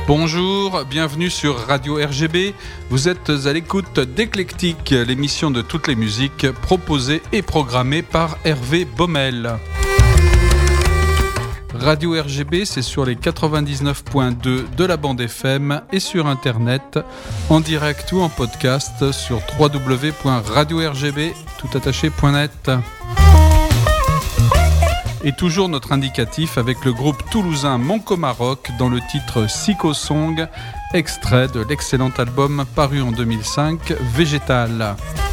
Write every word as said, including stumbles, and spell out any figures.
Bonjour, bienvenue sur Radio R G B. Vous êtes à l'écoute d'Eclectique, l'émission de toutes les musiques proposées et programmées par Hervé Baumel. Radio R G B, c'est sur les quatre-vingt-dix-neuf point deux de la bande F M et sur Internet, en direct ou en podcast sur w w w point radio r g b tout attaché point net. Et toujours notre indicatif avec le groupe toulousain Moncoma Rock dans le titre Psycho Song, extrait de l'excellent album paru en deux mille cinq, Végétal.